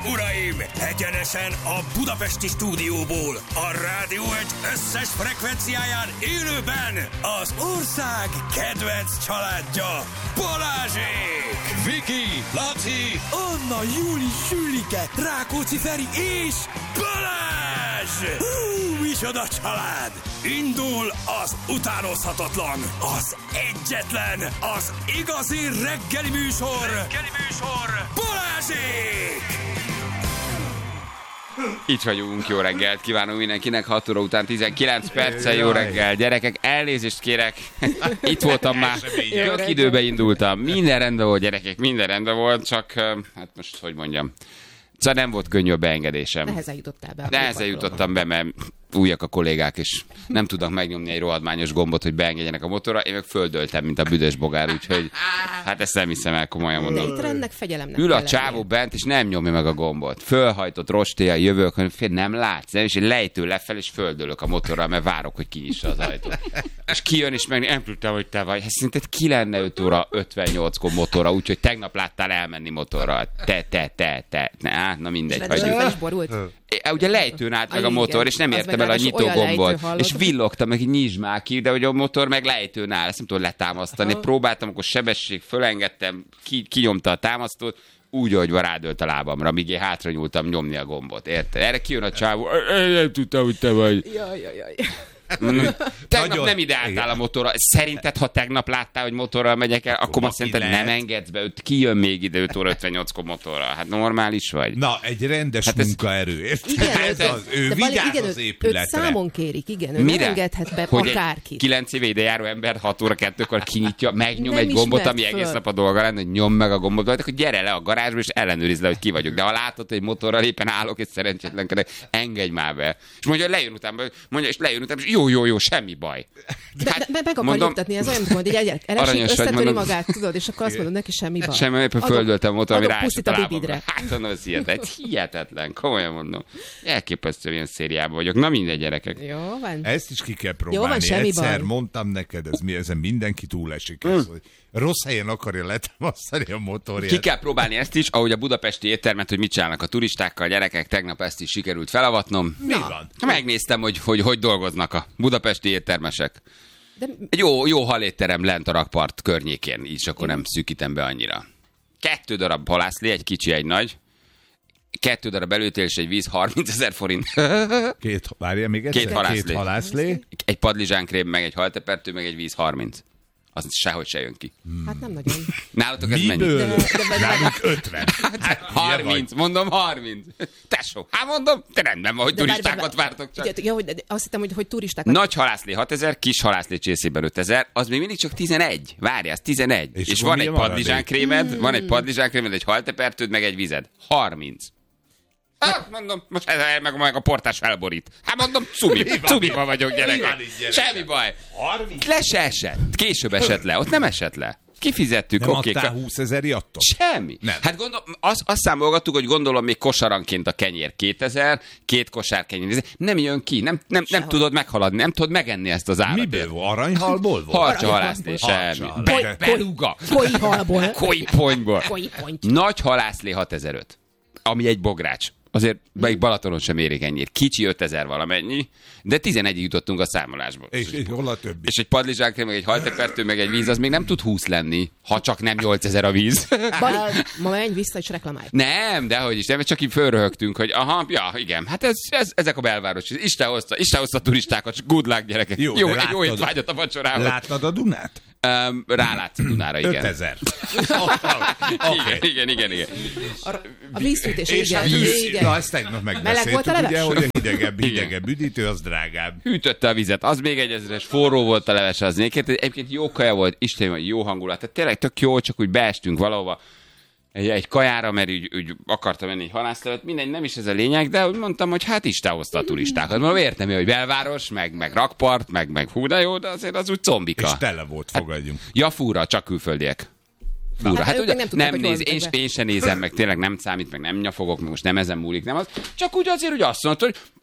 uraim, egyenesen a budapesti stúdióból, a Rádió Egy összes frekvenciáján élőben az ország kedvenc családja, Balázsék! Viki, Laci, Anna, Júli, Sülike, Rákóczi Feri és Balázs! Micsoda család! Indul az utánozhatatlan, az egyetlen, az igazi reggeli műsor, Balázsék! Itt vagyunk, jó reggelt kívánunk mindenkinek, 6 óra után 19 perccel, jó reggel. Gyerekek, elnézést kérek, itt voltam már, tök időbe indultam, minden rendben volt, gyerekek, minden rendben volt, csak, hát most, hogy mondjam, szóval nem volt könnyű a beengedésem. Nehezen jutottál be. Nehezen jutottam be, mert újak a kollégák, és nem tudnak megnyomni egy rohadmányos gombot, hogy beengedjenek a motorra. Én meg földöltem, mint a büdös bogár, úgyhogy hát ezt nem hiszem el, komolyan mondom. Itt rendnek, fegyelemnek. Ül a csávó bent, és nem nyomja meg a gombot. Fölhajtott rostélyal jövök, hogy nem látsz, nem? És én lejtő lefelé, és földölök a motorral, mert várok, hogy kinyissa az ajtót. És kijön, és meg nem tudtam, hogy te vagy. Hát szerinted ki lenne 5 óra 58-kor motorra, úgyhogy tegnap láttál elmenni motorral. Te. Na mindegy. Ugye lejtőn állt meg a motor, és nem értem el a nyitógombot. És villogtam, meg nyisd már ki, de hogy a motor meg lejtőn áll, ezt nem tudom letámasztani. Próbáltam, akkor sebesség, fölengedtem, kinyomta a támasztót, úgy, ahogy rádölt a lábamra, míg én hátra nyúltam nyomni a gombot. Érted? Erre kijön a csávó, nem tudtam, hogy te vagy. Jaj. Tegnap nem ide álltál a motorral. Szerinted, ha tegnap láttál, hogy motorral megyek el, akkor azt szerinted nem engedsz be, ki jön még ide 5 óra 58-kor motorral. Hát normális vagy? Na, egy rendes munkaerő. Ő vigyáz az épületre. Őt számon kérik, igen. Ő nem engedhet be akárkit. 9 éve ide járó ember 6 óra 2-kor kinyitja, megnyom egy gombot, ami egész nap a dolga lenne, hogy nyom meg a gombot, akkor gyere le a garázsba, és ellenőrizd le, hogy ki vagyok. De ha látod, hogy motorral éppen állok, és szerencsétlenkedek, engedj már be. És mondja, lejön utána, és jó, semmi baj. Hát, meg akar nyugtatni, ez olyan, hogy egy gyerek összetöri magát, tudod, és akkor azt mondod neki, semmi baj. Semmi, éppen földöltem a motor, ami ráesett a lábamra. Hát mondom, ez hihetetlen, komolyan mondom. Elképesztő ilyen szériában vagyok. Na mindegy, gyerekek. Jó van. Ezt is ki kell próbálni. Egyszer mondtam neked, ezen mindenki túlesik. Hogy rossz helyen akarja letámasztani a motorját. Ki kell próbálni ezt is, ahogy a budapesti éttermet, hogy mit csinálnak a turistákkal, gyerekek, tegnap ezt is sikerült felavatnom. Mi van? Megnéztem, hogy dolgoznak a budapesti éttermesek. Egy jó halétterem lent a rakpart környékén, így akkor nem szűkítem be annyira. 2 darab halászlé, egy kicsi, egy nagy. 2 darab előtél és egy víz, 30 000 forint. Várjál még egyszer. 2 halászlé. Egy padlizsánkrém, meg egy haltepertő, meg egy víz, 30. Az sehogy se jön ki. Hát nem nagyon. Nálatok ez mennyi? Nálunk 50. 30, mondom 30. Tesó, hát mondom, te rendben van, hogy turistákat vártok csak. Ja, azt hittem, hogy turistákat. Nagy halászlé 6000, kis halászlé csészében 5000, az még mindig csak 11. Várjál, 11. És van egy padlizsánkrémed, egy haltepertőd, meg egy vized. 30. Hát mondom, most meg a portás felborít. Hát mondom, cumiba vagyok, gyerekek. Semmi baj. 30? Le se esett. Később esett le. Ott nem esett le. Kifizettük. Nem adtál 20 000 jattot? Semmi. Nem. Hát gondolom, azt számolgattuk, hogy gondolom még kosaranként a kenyér 2000, 2 kosár kenyér. Nem jön ki, nem tudod meghaladni, nem tudod megenni ezt az állatot. Miből volt? Aranyhalból volt? Harcsa halászlé, semmi. Beluga. Koi-halból. Koi-ponyból. Nagy halászlé 6005. Ami egy bogrács. Azért még Balatonon sem érik ennyit. Kicsi 5000 valamennyi, de 11-ig jutottunk a számolásból. És hol a többi? És egy padlizsánkrém, meg egy haltepertő, meg egy víz, az még nem tud 20 lenni, ha csak nem 8000 a víz. Bali, ma menj vissza és reklamálj. Nem, dehogy is, nem, csak így fölröhögtünk, hogy aha, ja, igen, hát ezek a belváros. Isten hozta turistákat, good luck, gyerekek. Jó étvágyat a vacsorához. Látnad a Dunát? Rálátsz a Dunára, igen. 5000. Igen. A vízfűtés, igen. Na, ezt tegnap megbeszéltük, ugye, hogy a hidegebb üdítő, az drágább. Hűtötte a vizet, az még 1000-es, forró volt a leves, az még. Egyébként jó kaja volt, Isten, jó hangulat. Tehát tényleg tök jó, csak úgy beestünk valahova egy kajára, mert úgy akartam menni egy halászlevet, mindegy, nem is ez a lényeg, de úgy mondtam, hogy hát Isten hozta a turistákat. Mondom, értem, hogy belváros, meg rakpart, meg hú, de jó, de azért az úgy combika. És tele volt, fogadjunk. Ja, fúra, csak külföldiek. Fúra. Hát ugye nem néz, én sem nézem meg, tényleg nem számít, meg nem nyafogok, meg most nem ezen múlik, nem az. Csak úgy azért, hogy azt mondod, hogy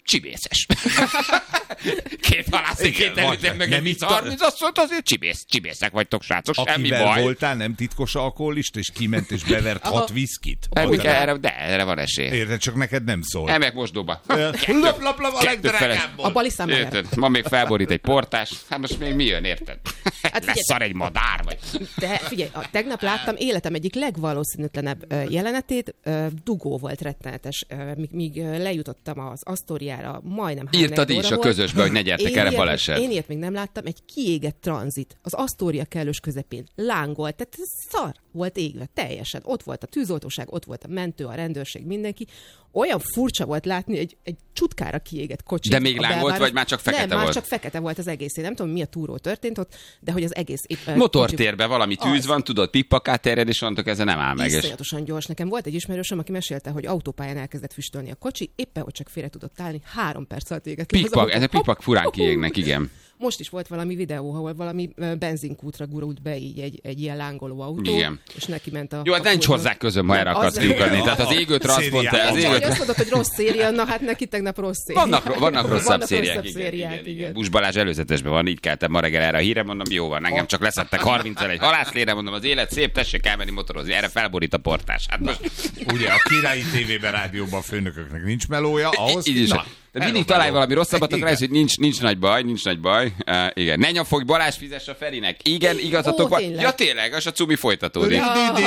csibészes. Két halászik, két előttem meg egy 30, azt mondta, azért csibészek vagytok, srácok, semmi baj. Akivel voltál nem titkos alkoholista, és kiment és bevert 6 viszkit? Erre van esély. Érted, csak neked nem szól. Elmegyek mosdóba. Lap a legdrágábból. A bali számlájára. Ma még felborít egy portás, hát most még mi jön, érted? Leszar egy madár, vagy... De figyelj, tegnap láttam életem egyik legvalószínűtlenebb jelenetét, dugó volt rettenetes, míg lejutottam az Asztóriára, majdnem 3 Írtad is a közösbe, hogy ne gyertek erre baleset. Én ilyet még nem láttam, egy kiégett tranzit, az Asztória kellős közepén, lángolt, tehát szar volt égve, teljesen. Ott volt a tűzoltóság, ott volt a mentő, a rendőrség, mindenki. Olyan furcsa volt látni egy csutkára kiégett kocsit. De még lángolt, vagy már csak fekete volt? Nem, már csak fekete volt az egész. Én nem tudom, mi a túró történt ott, de hogy az egész... Motortérben valami tűz van, tudod, pippakát terjed, és mondtok, ez nem áll meg. Iszonyatosan gyors. Nekem volt egy ismerősöm, aki mesélte, hogy autópályán elkezdett füstölni a kocsi, éppen hogy csak félre tudott állni, 3 perc alatt égett ki az autó. Ez a pikpak furán kiégnek, igen. Most is volt valami videó, ahol valami benzinkútra gurult be így egy ilyen lángoló autó, igen. És neki ment a... Jó, hát nincs hozzá közöm, ha erre akarsz kiukadni. Tehát az égő transzponter... Azt mondod, hogy rossz széria, na hát neki tegnap rossz széria. Vannak rosszabb szériák, igen. Busz Balázs előzetesben van, így keltem ma reggel erre a híre, mondom, jó van, engem csak leszettek 30-el egy halászlére, mondom, az élet szép, tessék elmenni motorozni, erre felborít a portás. Hát most... Ugye a Királyi TV-ben, rádióban a főnököknek nincs melója, ahhoz... De mindig találj valami rosszabbat, akkor hogy nincs nagy baj. Igen. Ne nyafogj, Balázs fizess a Ferinek. Igen, igazatok van. Ja tényleg, az a cumi folytatódik.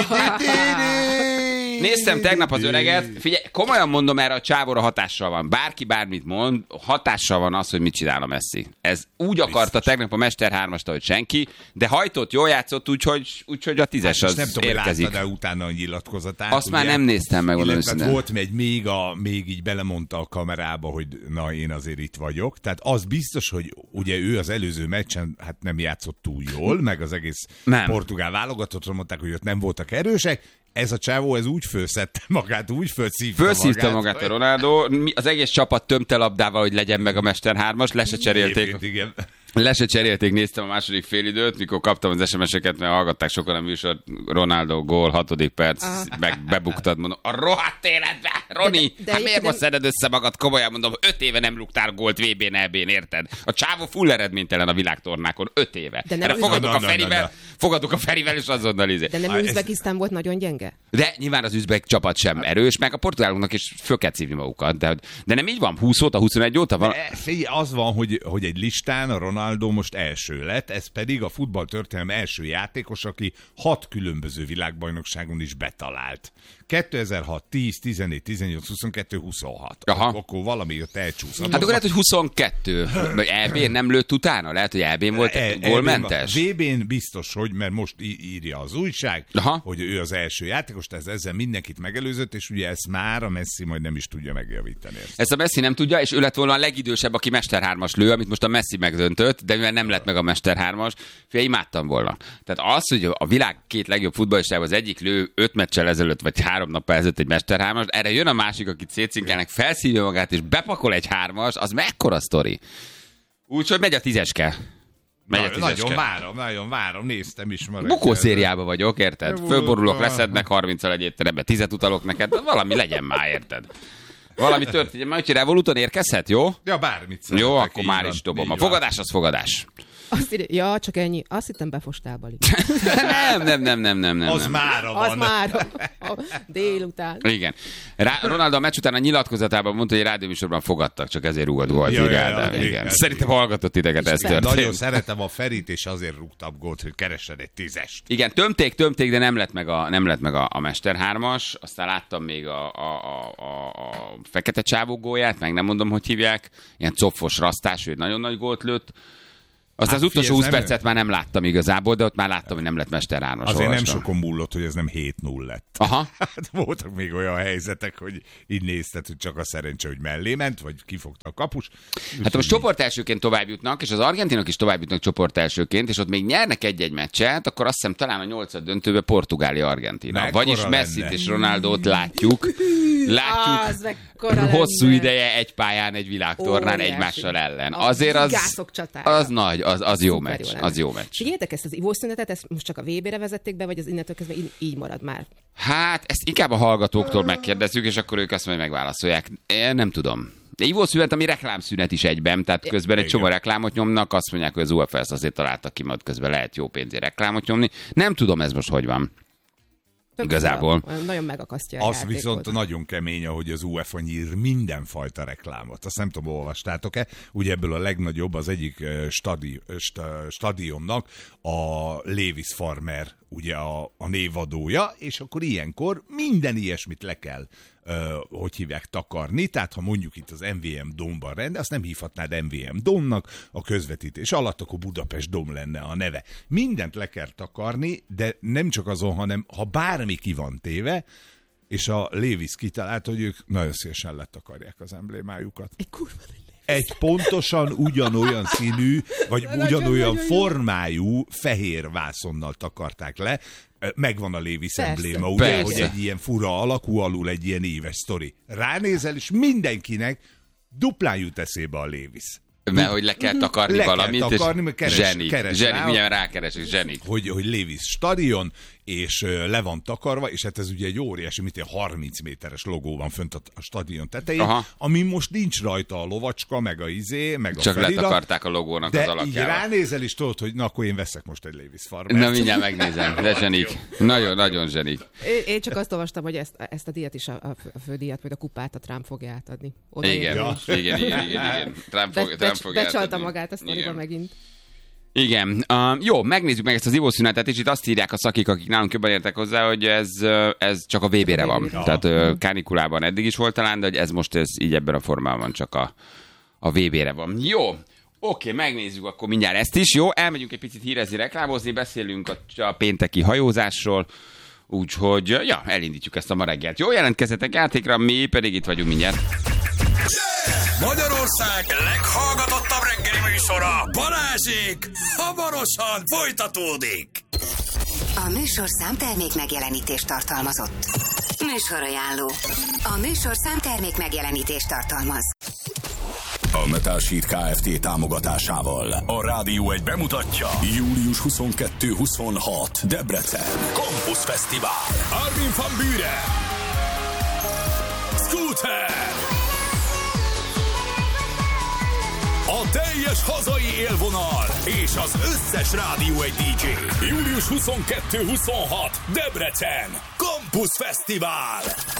Néztem tegnap az öreget, figyelj, komolyan mondom, erre a csávóra hatással van. Bárki bármit mond, hatással van az, hogy mit csinál a Messi. Ez úgy akarta tegnap a Mester 3-ast, hogy senki, de hajtott, jól játszott, úgyhogy a 10-es az nem tudom, érkezik. Láttad-e utána a nyilatkozatát? Azt ugye? Már nem néztem meg. Volt még így belemondta a kamerába, hogy na, én azért itt vagyok. Tehát az biztos, hogy ugye ő az előző meccsen hát nem játszott túl jól, meg az egész portugál válogatottra mondták, hogy ott nem voltak erősek. Ez a csávó, ez úgy fölszedte magát, úgy fölszívta magát a Ronaldo. Az egész csapat tömte labdával, hogy legyen meg a Mester 3-as, le se cserélték, néztem a második félidőt, mikor kaptam az SMS-eket, mert hallgatták sokan a műsor, Ronaldo gól, 6. perc, meg bebuktad, mondom, a rohadt életbe, Roni, miért most szeded össze magad, komolyan mondom, 5 éve nem rúgtál gólt VB-n, EB-n, érted? A csávó full eredménytelen a világtornákon, 5 éve. Erre fogadok a Ferivel, és azonnal izé. De nem Üzbegisztán volt nagyon gyenge? De nyilván az üzbek csapat sem erős, meg a portugáloknak is föl kell szívni magukat, de nem így van, 20 óta, 21 óta van. Az van, hogy egy listán a Ronaldo most első lett, ez pedig a futballtörténelem első játékos, aki 6 különböző világbajnokságon is betalált. 2006, 10, 14, 18, 22, 26. Aha. Akkor valami ott elcsúszott. Hát akkor lehet, hogy 22. EB-n nem lőtt utána? Lehet, hogy EB-n volt gólmentes? VB-n biztos, hogy, mert most írja az újság, hogy ő az első játékos, tehát ezzel mindenkit megelőzött, és ugye ezt már a Messi majd nem is tudja megjavítani. Ezt a Messi nem tudja, és ő lett volna a legidősebb, aki Mester 3-as lő, amit most a Messi megdöntött, de mivel nem lett meg a Mester 3-as, imádtam volna. Tehát az, hogy a világ 2 legjobb futballistában az egyik lő 5 meccsel ezelőtt, vagy 3 nappal ezelőtt egy Mester 3-as, erre jön a másik, akit szétszinkelnek, felszívja magát, és bepakol egy 3-as, az mekkora sztori. Úgyhogy megy a 10-eske. Nagyon várom, néztem is ma. Bukószériában vagyok, érted? Fölborulok, leszednek 30-al egy étterembe, 10-et utalok neked, valami legyen már, érted? Valami történt, majd hogy Revoluton érkezhet, jó? Ja, bármit szeretek. Jó, akkor már is dobom. A fogadás az fogadás. Ja, csak ennyi. Azt hittem befostál, Bali. Nem. Az mára van. Az mára. Délután. Igen. Ronaldo a meccs után a nyilatkozatában mondta, hogy rádióműsorban fogadtak, csak ezért rúgott gólt. Igen. Szerintem hallgatott titeket, ez történt. Nagyon szeretem a Ferit, és azért rúgtam gólt, hogy keresed egy 10-est. Igen, tömték, de nem lett meg a Mester 3-as. Aztán láttam még a fekete csávó gólját, meg nem mondom, hogy hívják. Ilyen copfos rasztás, ő nagyon nagy gólt lőtt. Aztán az utolsó 20 percet már nem láttam igazából, de ott már láttam, hogy nem lett Mester 3-as. Azért nem sokon múlott, hogy ez nem 7-0 lett. Aha. Hát voltak még olyan helyzetek, hogy így nézted, hogy csak a szerencse, hogy mellé ment, vagy kifogta a kapus. Hát most csoportelsőként tovább jutnak, és az argentinok is tovább jutnak csoportelsőként, és ott még nyernek egy-egy meccset, akkor azt hiszem talán a 8. döntőbe Portugália-Argentina. Vagyis Messit és Ronaldót látjuk hosszú ideje egy pályán, egy világtornán egymással ellen. Azért az nagy, az jó meccs. Az jó meccs. Figyeljetek, ezt az ivószünetet, ezt most csak a VB-re vezették be, vagy az innentől kezdve így marad már? Hát ezt inkább a hallgatóktól megkérdezzük, és akkor ők azt majd megválaszolják. Én nem tudom. De ivószünet, ami reklámszünet is egyben, tehát közben egy csomó reklámot nyomnak, azt mondják, hogy az UEFA ezt azért találtak ki, majd közben lehet jó pénzért reklámot nyomni. Nem tudom, ez most hogy van. Igazából. Nagyon megakasztja a Az játékot. viszont nagyon kemény, ahogy az UEFA nyír mindenfajta reklámot. Azt nem tudom, olvastátok-e? Ugye ebből a legnagyobb az egyik stadionnak a Lewis Farmer, ugye a névadója, és akkor ilyenkor minden ilyesmit le kell hogy hívják, takarni, tehát ha mondjuk itt az MVM Domban rende, azt nem hívhatnád MVM Domnak, a közvetítés alatt akkor Budapest Dom lenne a neve. Mindent le kell takarni, de nem csak azon, hanem ha bármi ki van téve, és a Lewis kitalált, hogy ők nagyon szívesen letakarják az emblémájukat. Egy pontosan ugyanolyan színű, vagy ugyanolyan formájú fehér vászonnal takarták le. Megvan a Lewis embléma, ugye, hogy egy ilyen fura alakú, alul egy ilyen éves sztori. Ránézel, és mindenkinek duplán jut eszébe a Lewis. Mert hogy le kell takarni valamit, kell takarni, mert zsenik, milyen rákeresik, zsenik. Hogy Lewis stadion, és le van takarva, és hát ez ugye egy óriási, mint egy 30 méteres logó van fönt a stadion tetején, ami most nincs rajta a lovacska, meg a meg csak a felirat. Csak letakarták a logónak az alakjával. De így ránézel, és tudod, hogy na, akkor én veszek most egy Lewis Farmert. Na, mindjárt megnézem, de zsenik. Nagyon zsenik. Én csak azt olvastam, hogy ezt a díjat is, a fődíjat, vagy a kupát a Trump fogja átadni. Igen. Trump fogja becsalta magát a sztoriba megint. Igen. Jó, megnézzük meg ezt az ivószünetet, és itt azt írják a szakik, akik nálunk jobban értek hozzá, hogy ez csak a VB-re van. Tehát kánikulában eddig is volt talán, de hogy ez most így ebben a formában csak a VB-re van. Jó. Oké, megnézzük akkor mindjárt ezt is. Jó, elmegyünk egy picit hírezni, reklámozni, beszélünk a pénteki hajózásról, úgyhogy elindítjuk ezt a ma reggelt. Jó, jelentkezzetek játékra, mi pedig itt vagyunk mindjárt. Magyarország leghallgatottabb reggeli műsora, Balázsék, hamarosan folytatódik. A műsorszám termék megjelenítést tartalmazott. Műsorajánló. A műsorszám termék megjelenítést tartalmaz. A Metal Sheet Kft. Támogatásával a Rádió 1 bemutatja július 22-26 Debrecen Campus Fesztivál. Armin van Buuren, Scooter, a teljes hazai élvonal és az összes Rádió 1 DJ. Július 22-26 Debrecen Campus Fesztivál.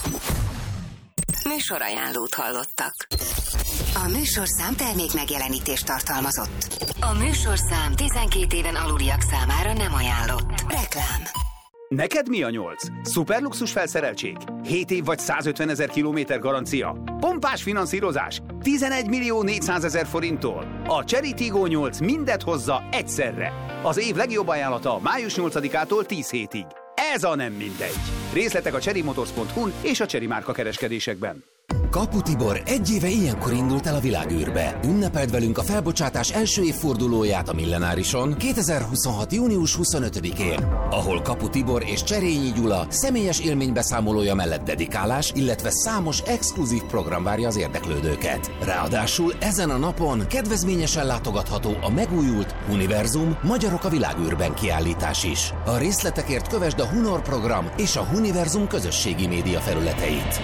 Műsorajánlót hallottak. A műsorszám termék megjelenítést tartalmazott. A műsorszám 12 éven aluliak számára nem ajánlott. Reklám. Neked mi a 8? Szuperluxus felszereltség? 7 év vagy 150 000 kilométer garancia? Pompás finanszírozás? 11 400 000 forinttól? A Chery Tiggo 8 mindet hozza egyszerre. Az év legjobb ajánlata május 8-ától 10 hétig. Ez a nem mindegy. Részletek a cherrymotors.hu-n és a Chery márka kereskedésekben. Kapu Tibor egy éve ilyenkor indult el a világűrbe. Ünnepeld velünk a felbocsátás első évfordulóját a Millenárison 2026. június 25-én, ahol Kapu Tibor és Cserényi Gyula személyes élménybeszámolója mellett dedikálás, illetve számos exkluzív program várja az érdeklődőket. Ráadásul ezen a napon kedvezményesen látogatható a megújult Univerzum Magyarok a világűrben kiállítás is. A részletekért kövesd a Hunor program és a Univerzum közösségi média felületeit.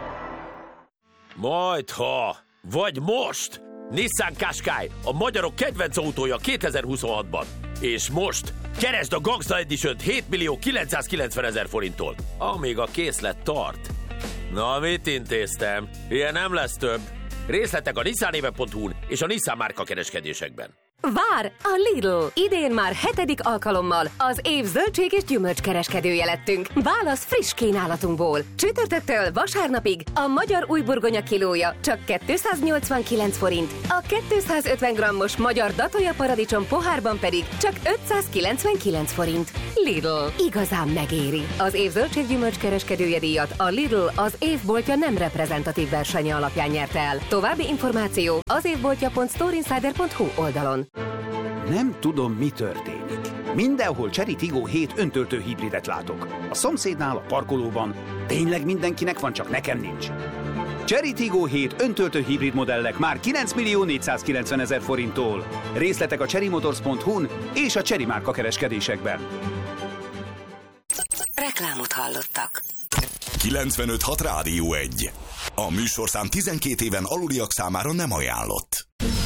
Majdha, vagy most! Nissan Qashqai, a magyarok kedvenc autója 2026-ban. És most keresd a Gangsta Edition 7 990 000 forinttól, amíg a készlet tart. Na, mit intéztem? Ilyen nem lesz több. Részletek a nissanéve.hu-n és a Nissan márka kereskedésekben. Vár a Lidl! Idén már 7. alkalommal az év zöldség és gyümölcs kereskedője lettünk. Válasz friss kínálatunkból. Csütörtöktől vasárnapig a magyar újburgonya kilója csak 289 forint, a 250 grammos magyar Datoya paradicsom pohárban pedig csak 599 forint. Lidl. Igazán megéri. Az év zöldség-gyümölcs kereskedője díjat a Lidl az évboltja nem reprezentatív versenye alapján nyerte el. További információ az évboltja.storeinsider.hu oldalon. Nem tudom, mi történik. Mindenhol Chery Tiggo 7 öntöltő hibridet látok. A szomszédnál, a parkolóban. Tényleg mindenkinek van, csak nekem nincs. Chery Tiggo 7 öntöltő hibrid modellek már 9 490 000 forinttól. Részletek a cherrymotors.hu-n és a Chery márka kereskedésekben. Reklámot hallottak. 95.6 Rádió 1. A műsorszám 12 éven aluliak számára nem ajánlott.